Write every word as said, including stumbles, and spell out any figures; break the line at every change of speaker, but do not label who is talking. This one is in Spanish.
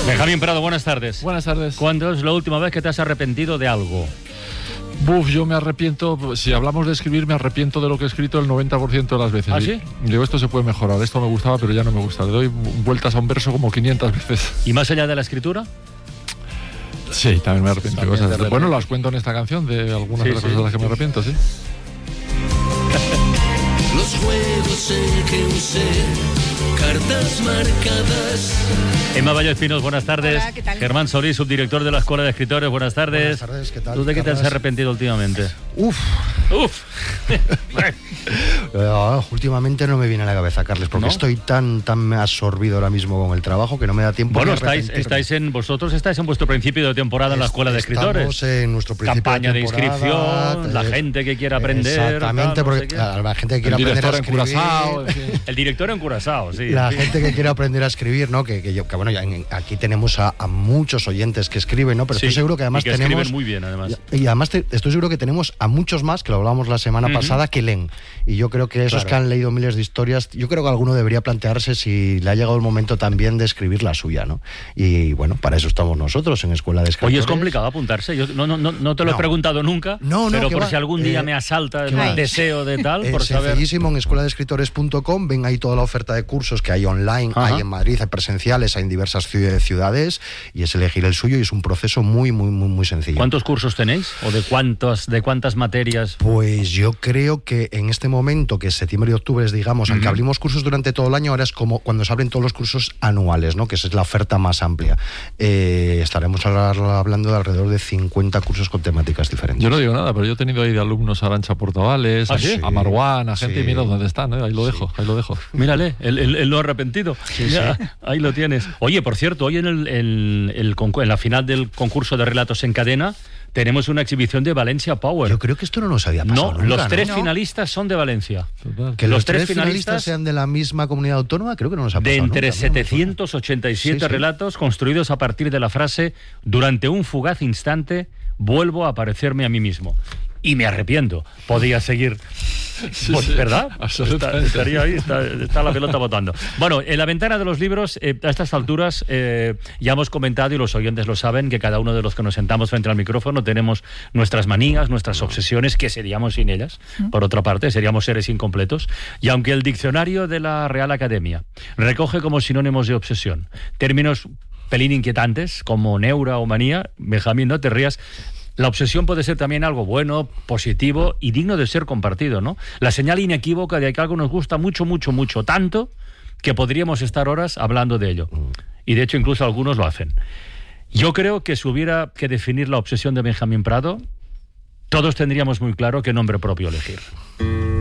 Benjamín Prado, buenas tardes.
Buenas tardes.
¿Cuándo es la última vez que te has arrepentido de algo?
Buf, yo me arrepiento, si hablamos de escribir, me arrepiento de lo que he escrito el noventa por ciento de las veces.
¿Ah, sí?
Digo, esto se puede mejorar, esto me gustaba, pero ya no me gusta. Le doy vueltas a un verso como quinientas veces.
¿Y más allá de la escritura?
Sí, también me arrepiento.
También
Cosas.
te
Bueno, las cuento en esta canción, de algunas
Sí,
de las
sí.
cosas de las que me arrepiento, sí.
Los juegos en que usé cartas marcadas.
Emma Vallo Espinos, buenas tardes.
Hola, ¿qué tal?
Germán Solís, subdirector de la Escuela de Escritores, buenas tardes.
Buenas tardes, ¿qué tal?
¿Tú de qué te has
Carlas?
arrepentido últimamente?
Uf,
Uf.
eh, últimamente no me viene a la cabeza, Carles, porque
¿No?
estoy tan tan absorbido ahora mismo con el trabajo que no me da tiempo.
Bueno,
ni
estáis,
arrepentirme.
estáis en vosotros estáis en vuestro principio de temporada en la Escuela de Escritores.
Estamos en nuestro principio
Campaña de,
temporada,
inscripción, la
eh,
gente que quiera aprender.
Exactamente,
tal, no
porque
sé qué.
claro, la gente que quiere
El
aprender a
director en
escribir.
Curazao, en fin.
El director en Curazao, sí.
La
en fin.
gente que quiere aprender a escribir, ¿no? Que, que, yo, que bueno, ya en- aquí tenemos a, a muchos oyentes que escriben, ¿no? Pero
Sí,
estoy seguro que además
y que
tenemos.
escriben muy bien, además.
Y, y además te- estoy seguro que tenemos a muchos más, que lo hablábamos la semana
Ujú.
pasada, que leen. Y yo creo que esos
Claro.
que han leído miles de historias, yo creo que alguno debería plantearse si le ha llegado el momento también de escribir la suya, ¿no? Y bueno, para eso estamos nosotros en Escuela de Escritores.
Oye, es complicado apuntarse. Yo no, no, no, no te lo he
No.
preguntado nunca,
No, no,
pero
que
por
va.
si algún día
Eh,
me asalta el
que va.
deseo de tal,
Es
por saber.
sencillísimo en escuela de escritores punto com, ven ahí toda la oferta de cursos que hay online,
Ajá.
hay en Madrid, hay presenciales, hay en diversas ciu- ciudades, y es elegir el suyo y es un proceso muy, muy, muy, muy sencillo.
¿Cuántos cursos tenéis? ¿O de cuántas, de cuántas materias?
Pues yo creo que en este momento, que es septiembre y octubre, es, digamos, aunque
Ujú.
abrimos cursos durante todo el año, ahora es como cuando se abren todos los cursos anuales, ¿no? Que esa es la oferta más amplia. Eh, estaremos ahora hablando de alrededor de cincuenta cursos con temáticas diferentes.
Yo no digo nada, pero yo he tenido ahí de alumnos a Arancha Portavales,
¿Ah,
a,
sí?
a Marwan, a gente,
Sí.
y mira dónde están, ¿eh? Ahí lo dejo, ahí lo dejo.
Mírale, el, el, el no arrepentido. Ya, ahí lo tienes. Oye, por cierto, hoy en, el, el, el concur- en la final del concurso de relatos en cadena tenemos una exhibición de Valencia Power.
Yo creo que esto no nos había pasado
No,
nunca,
los
¿no?
tres
No.
finalistas son de Valencia.
Total.
Que
los
los,
tres
tres finalistas,
finalistas
sean de la misma comunidad autónoma, creo que no nos ha
De
pasado
entre
nunca, ¿no?
setecientos ochenta y siete
Sí, sí.
relatos construidos a partir de la frase "durante un fugaz instante vuelvo a parecerme a mí mismo". Y me arrepiento. Podía seguir.
Sí,
Pues,
sí,
¿verdad?
absolutamente.
Está- estaría ahí, está, está la pelota botando. Bueno, en la ventana de los libros, eh, a estas alturas, eh, ya hemos comentado, y los oyentes lo saben, que cada uno de los que nos sentamos frente al micrófono tenemos nuestras manías, nuestras obsesiones, que seríamos sin ellas. Por otra parte, seríamos seres incompletos. Y aunque el diccionario de la Real Academia recoge como sinónimos de obsesión términos pelín inquietantes, como neura o manía, Benjamín, no te rías. La obsesión puede ser también algo bueno, positivo y digno de ser compartido, ¿no? La señal inequívoca de que algo nos gusta mucho, mucho, mucho, tanto que podríamos estar horas hablando de ello. Y de hecho incluso algunos lo hacen. Yo creo que si hubiera que definir la obsesión de Benjamín Prado, todos tendríamos muy claro qué nombre propio elegir.